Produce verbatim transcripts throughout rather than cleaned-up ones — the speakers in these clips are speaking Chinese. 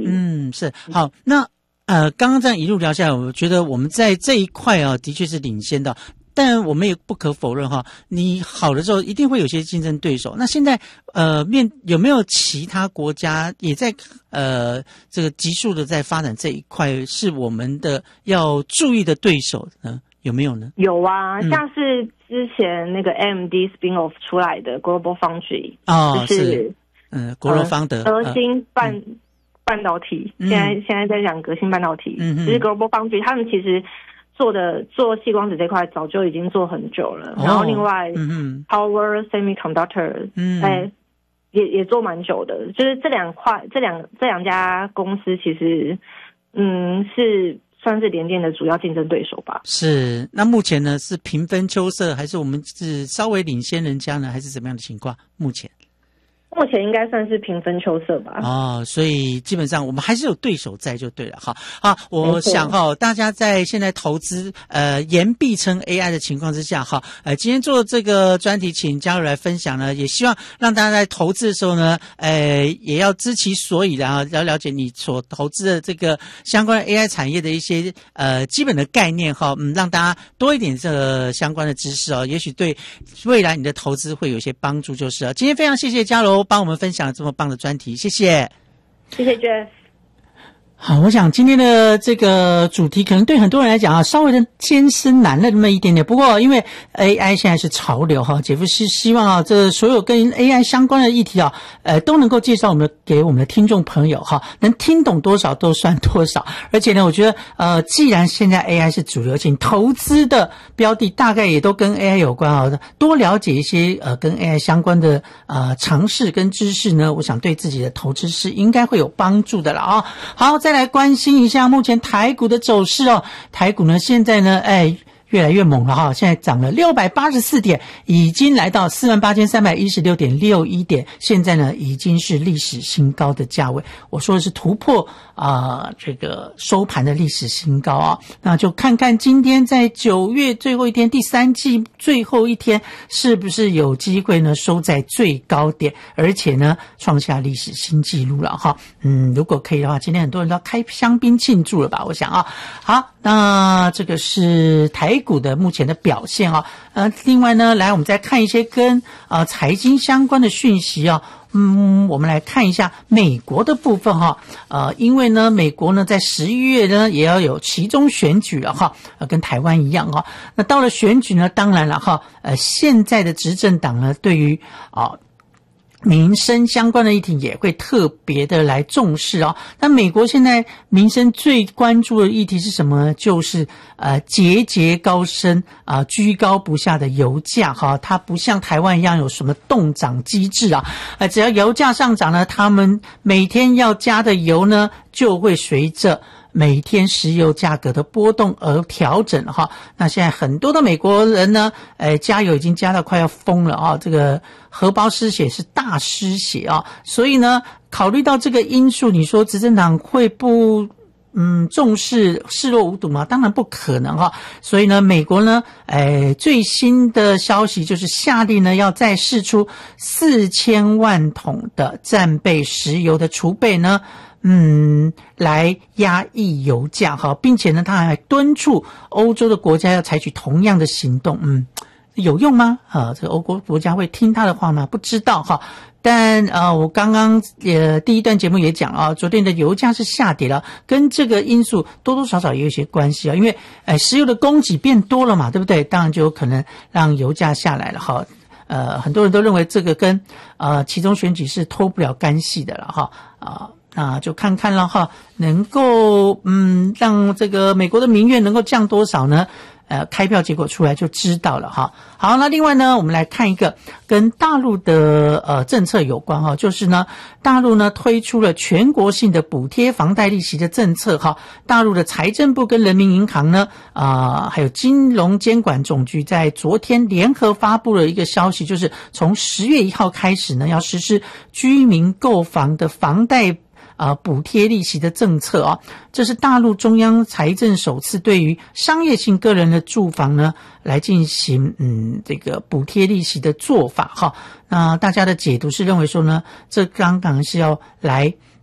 嗯，是好。那呃，刚刚这样一路聊下来，我觉得我们在这一块啊，的确是领先的。但我们也不可否认哈，你好的时候一定会有些竞争对手。那现在呃面有没有其他国家也在呃这个急速的在发展这一块，是我们的要注意的对手呢？有没有呢？ 有啊， 嗯、 像是之前那个 A M D spin-off 出来的 Global Foundry， 哦， 就是嗯，国罗方德核心半、呃嗯、半导体， 嗯、 现在现在在讲革新半导体， 嗯， 就是 Global Foundry， 他们其实做的做矽光子这块早就已经做很久了， 哦、 然后另外、 嗯、 Power Semiconductor， 嗯， 哎，也也做蛮久的，就是这两块这两这两家公司其实嗯是算是联电的主要竞争对手吧。 是，那目前呢是平分秋色，还是我们是稍微领先人家呢，还是怎么样的情况？目前目前应该算是平分秋色吧。 哦，所以基本上我们还是有对手在就对了。好，好，我想哈，大家在现在投资呃言必称 A I 的情况之下，哈，呃，今天做这个专题，请嘉如来分享呢，也希望让大家在投资的时候呢，呃，也要知其所以然后要了解你所投资的这个相关的 A I 产业的一些呃基本的概念哈，嗯，让大家多一点这个相关的知识哦，也许对未来你的投资会有一些帮助，就是了。今天非常谢谢嘉柔帮我们分享了这么棒的专题，谢谢， 谢谢 Jeff。 好，我想今天的这个主题可能对很多人来讲啊，稍微的艰深难了那么一点点。不过因为 A I 现在是潮流哈，姐夫是希望啊，这所有跟 A I 相关的议题啊，呃，都能够介绍我们的给我们的听众朋友哈，能听懂多少都算多少。而且呢，我觉得呃，既然现在 A I 是主流，请投资的标的大概也都跟 A I 有关啊，多了解一些呃跟 A I 相关的呃常识跟知识呢，我想对自己的投资是应该会有帮助的了啊。好，再来关心一下目前台股的走势哦。台股呢现在呢哎越来越猛了哈，现在涨了六百八十四点，已经来到 四万八千三百一十六点六一 点，现在呢已经是历史新高的价位。我说的是突破啊、呃、这个收盘的历史新高啊。那就看看今天在九月最后一天，第三季最后一天，是不是有机会呢收在最高点，而且呢创下历史新纪录了哈。嗯，如果可以的话，今天很多人都要开香槟庆祝了吧，我想啊。好，那这个是台股的目前的表现啊。呃，另外呢，来我们再看一些跟呃财经相关的讯息啊。嗯，我们来看一下美国的部分哈。呃，因为呢，美国呢在十一月呢也要有期中选举了哈，呃，跟台湾一样哈。那到了选举呢，当然了哈，呃，现在的执政党呢，对于啊。呃民生相关的议题也会特别的来重视哦。那美国现在民生最关注的议题是什么呢？就是呃节节高升啊、呃，居高不下的油价哈。它不像台湾一样有什么冻涨机制啊，呃，只要油价上涨呢，他们每天要加的油呢就会随着每天石油价格的波动而调整哈。那现在很多的美国人呢，呃，加油已经加到快要疯了啊，这个荷包失血是大失血啊。所以呢，考虑到这个因素，你说执政党会不嗯重视视若无睹吗？当然不可能哈。所以呢，美国呢，呃，最新的消息就是下令呢，要再释出四千万桶的战备石油的储备呢。嗯，来压抑油价哈，并且呢，他还敦促欧洲的国家要采取同样的行动。嗯，有用吗？啊，这个欧国国家会听他的话吗？不知道哈。但呃，我刚刚呃第一段节目也讲了啊，昨天的油价是下跌了，跟这个因素多多少少也有一些关系啊，因为呃石油的供给变多了嘛，对不对？当然就有可能让油价下来了哈。呃，很多人都认为这个跟呃期中选举是脱不了干系的了哈啊。那就看看了哈，能够嗯让这个美国的民怨能够降多少呢？呃，开票结果出来就知道了哈。好，那另外呢，我们来看一个跟大陆的呃政策有关哈，就是呢，大陆呢推出了全国性的补贴房贷利息的政策哈。大陆的财政部跟人民银行呢，啊、呃，还有金融监管总局在昨天联合发布了一个消息，就是从十月一号开始呢，要实施居民购房的房贷。啊、呃，补贴利息的政策啊，这是大陆中央财政首次对于商业性个人的住房呢来进行嗯这个补贴利息的做法哈。那大家的解读是认为说呢，这刚刚是要来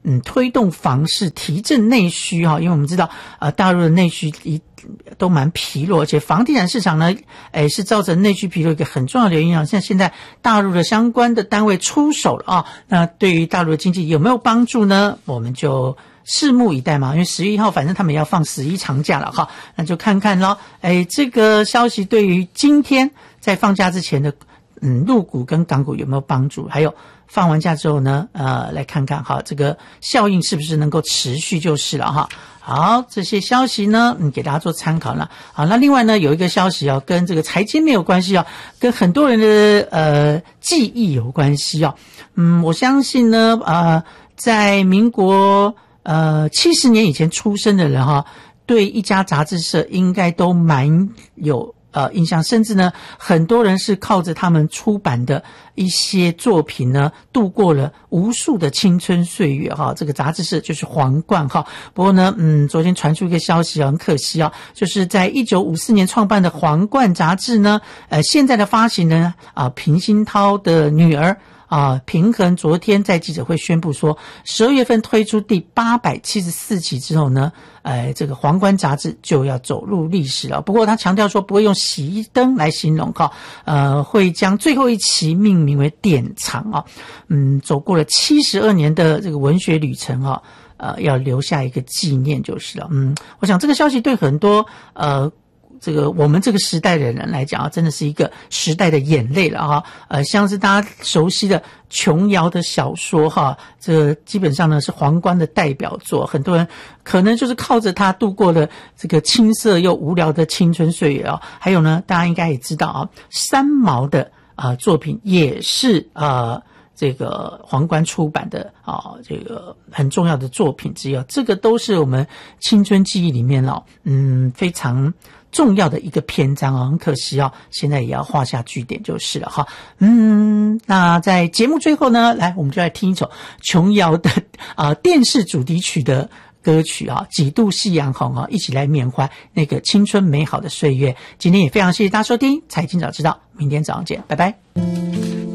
嗯推动房市提振内需哈，因为我们知道呃大陆的内需一都蛮疲弱，而且房地产市场呢，诶是造成内需疲弱一个很重要的原因啊。像现在大陆的相关的单位出手了啊，那对于大陆的经济有没有帮助呢？我们就拭目以待嘛，因为十月一号反正他们要放十一长假了哈，那就看看咯。诶这个消息对于今天在放假之前的嗯陆股跟港股有没有帮助？还有放完假之后呢，呃，来看看哈，这个效应是不是能够持续就是了哈。好，这些消息呢，嗯，给大家做参考了。好，那另外呢，有一个消息哦，跟这个财经没有关系哦，跟很多人的呃记忆有关系哦。嗯，我相信呢，呃，在民国呃七十年以前出生的人哈，对一家杂志社应该都蛮有。呃，印象，甚至呢，很多人是靠着他们出版的一些作品呢，度过了无数的青春岁月哈。这个杂志社就是皇冠哈。不过呢，嗯，昨天传出一个消息，很可惜啊，就是在一九五四年创办的皇冠杂志呢，呃，现在的发行人啊，平鑫涛的女儿。啊，平衡昨天在记者会宣布说，十二月份推出第八百七十四期之后呢，呃，这个皇冠杂志就要走入历史了。不过他强调说不会用熄灯来形容哈，呃，会将最后一期命名为典藏啊，嗯，走过了七十二年的这个文学旅程啊，呃，要留下一个纪念就是了。嗯，我想这个消息对很多呃。这个我们这个时代的人来讲啊，真的是一个时代的眼泪了哈。呃，像是大家熟悉的琼瑶的小说哈，这个基本上呢是皇冠的代表作，很多人可能就是靠着它度过了这个青涩又无聊的青春岁月啊。还有呢，大家应该也知道啊，三毛的啊、呃、作品也是呃。这个皇冠出版的啊，这个很重要的作品之一，这个都是我们青春记忆里面哦，嗯，非常重要的一个篇章啊，很可惜啊，现在也要画下句点就是了哈。嗯，那在节目最后呢，来我们就来听一首琼瑶的啊、呃、电视主题曲的歌曲啊，几度夕阳红啊，一起来缅怀那个青春美好的岁月。今天也非常谢谢大家收听财经早知道，明天早上见，拜拜。